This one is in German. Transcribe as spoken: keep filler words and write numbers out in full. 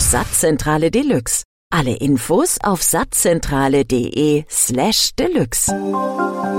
Satzzentrale Deluxe. Alle Infos auf satzzentrale.de slash deluxe.